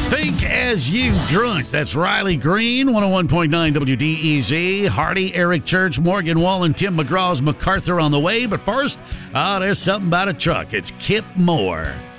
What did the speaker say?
Think as you drunk. That's Riley Green, 101.9 WDEZ. Hardy, Eric Church, Morgan Wallen, Tim McGraw's MacArthur on the way. But first, there's something about a truck. It's Kip Moore.